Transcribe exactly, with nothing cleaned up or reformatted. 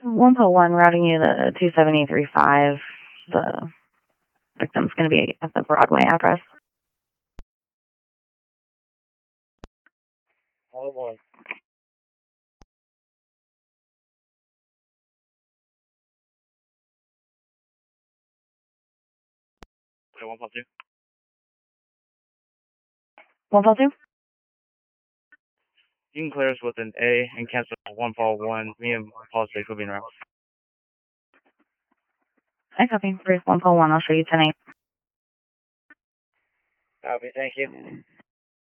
one Paul one, routing you to two seventy three five. The victim's going to be at the Broadway address. All one. Okay, one Paul two. one Paul two? You can clear us with an A and cancel one Paul one. Me and Paul six will be in route. I copy. Brief one Paul one. I'll show you ten eight. Copy, thank you.